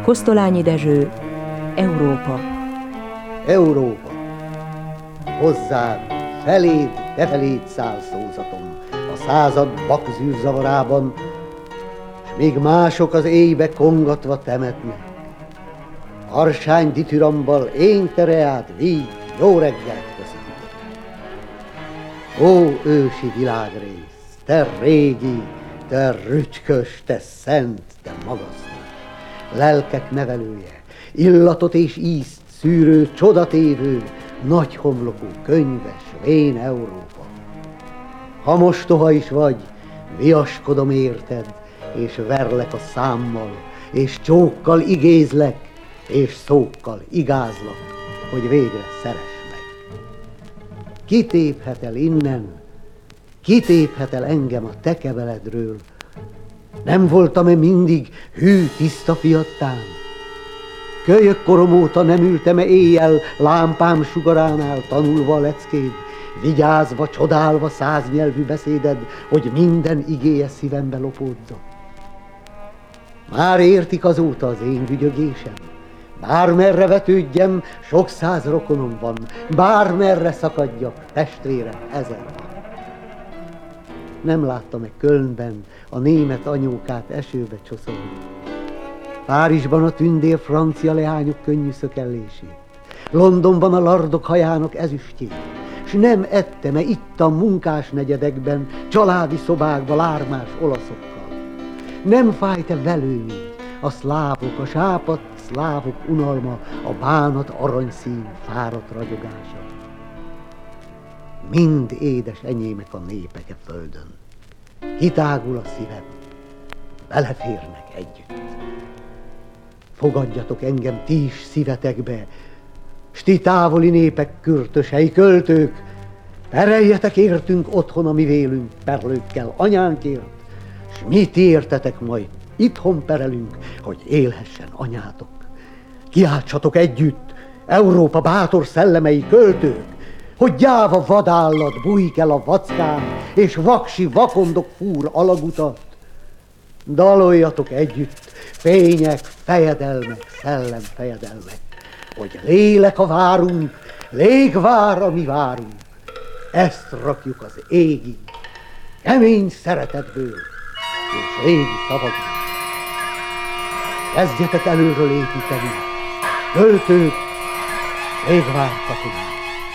Kosztolányi Dezső, Európa. Európa, hozzád, feléd, te feléd száll szózatom, a század bakzűrzavarában, s még mások az éjbe kongatva temetnek. Harsány ditürambal én tereát víg, jó reggelt köszöntök. Ó, ősi világrész, te régi, te rücskös, te szent, te magasztos, lelkek nevelője, illatot és ízt szűrő, csodatévő, nagy homlokú, könyves, vén Európa. Ha mostoha is vagy, viaskodom érted, és verlek a számmal, és csókkal igézlek, és szókkal igázlak, hogy végre szeress meg. Kitéphet el innen, kitéphet el engem a te keveledről? Nem voltam-e mindig hű, tiszta fiattám? Kölyök korom óta nem ültem-e éjjel lámpám sugaránál tanulva a leckéd, vigyázva, csodálva száznyelvű beszéded, hogy minden igéje szívembe lopódzott? Már értik azóta az én gügyögésem? Bármerre vetődjem, sok száz rokonom van, bármerre szakadjak, testvérem ezer van. Nem láttam-e Kölnben a német anyókát esőbe csoszolni, Párizsban a tündér francia leányok könnyű szökellését, Londonban a lardok hajának ezüstjét, s nem ettem-e itt a munkás negyedekben, családi szobákba lármás olaszokkal? Nem fájt-e velőni a szlávok, a sápadt szlávok unalma, a bánat aranyszín fáradt ragyogása? Mind édes enyémek a népek a földön, kitágul a szívem, beleférnek együtt. Fogadjatok engem ti is szívetekbe, s ti távoli népek kürtösei, költők, pereljetek értünk otthon a mi vélünk perlőkkel anyánkért, s mi ti értetek majd itthon perelünk, hogy élhessen anyátok. Kiáltsatok együtt, Európa bátor szellemei, költők, hogy gyáva vadállat bújik el a vackán, és vaksi vakondok fúr alagutat. Daloljatok együtt, fények, fejedelmek, szellem fejedelmek, hogy lélek, ha várunk, lég vár, a mi várunk. Ezt rakjuk az égig, kemény szeretetből és régi szavakból. Kezdjetek előről építeni, költők, lég vár katonák.